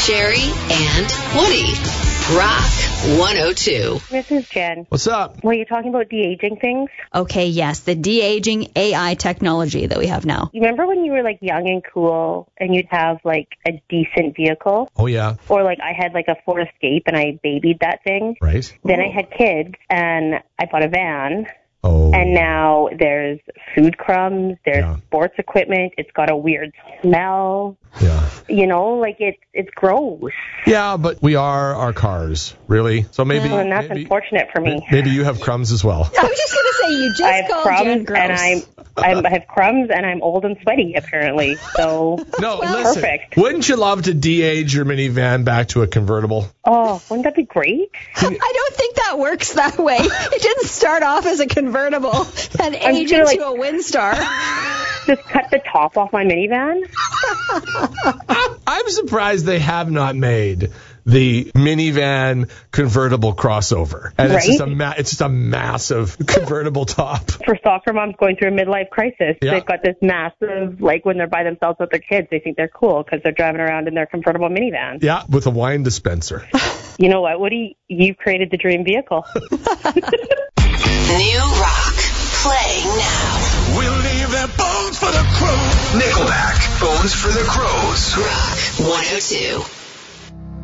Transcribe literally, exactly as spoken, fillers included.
Sherry and Woody. Rock one oh two. This is Jen. What's up? Were you talking about de-aging things? Okay, yes, the de-aging A I technology that we have now. You remember when you were like young and cool and you'd have like a decent vehicle? Oh, yeah. Or like I had like a Ford Escape and I babied that thing. Right. Then I had kids and I bought a van. Oh. And now there's food crumbs, there's Yeah. sports equipment, it's got a weird smell. Yeah. You know, like it's it's gross. Yeah, but we are our cars, really. So maybe, Well, and that's maybe, unfortunate for me. maybe you have crumbs as well. I was just going to say, you just I have called Jen crumbs gross. and I'm, I'm I have crumbs and I'm old and sweaty apparently. So No, listen. perfect. Wouldn't you love to de-age your minivan back to a convertible? Oh, wouldn't that be great? I don't think that works that way. It didn't start off as a convertible and I'm age sure, into like- a Windstar. Just cut the top off my minivan? I'm surprised they have not made the minivan convertible crossover. And it's Right? just a ma- it's just a massive convertible top. For soccer moms going through a midlife crisis, Yeah. they've got this massive, like when they're by themselves with their kids, they think they're cool because they're driving around in their convertible minivan. Yeah, with a wine dispenser. You know what, Woody? You've created the dream vehicle. New rock. Playing now. We'll leave their bones for the crows. Nickelback, Bones for the Crows. Rock one oh two.